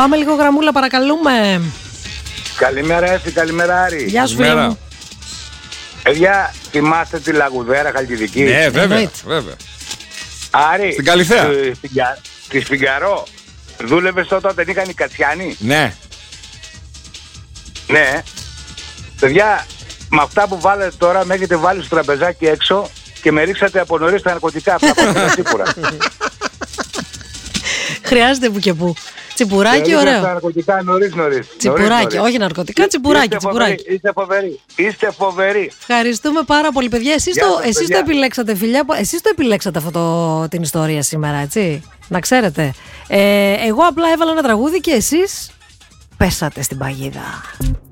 Πάμε λίγο γραμμούλα, παρακαλούμε. Καλημέρα Εφη, καλημέρα Άρη. Γεια σου φίλε μου. Παιδιά, θυμάστε τη Λαγουδέρα Χαλκιδική? Ναι, βέβαια. Άρη, στην Καλυθέα. Τη Φιγκαρό. Δούλευες τότε όταν είχαν οι Κατσιάνοι? Ναι. Ναι. Παιδιά, με αυτά που βάλετε τώρα με έχετε βάλει στο τραπεζάκι έξω και με ρίξατε από νωρίς τα ναρκωτικά. Χρειάζεται που και που. Τσιπουράκι, ωραίο. Τα ναρκωτικά νωρίς. Τσιπουράκι, όχι ναρκωτικά, τσιπουράκι. Είστε φοβεροί. Ευχαριστούμε πάρα πολύ, παιδιά. Εσείς το επιλέξατε, φιλιά. Εσείς το επιλέξατε την ιστορία σήμερα, έτσι. Να ξέρετε. Εγώ απλά έβαλα ένα τραγούδι και εσείς πέσατε στην παγίδα.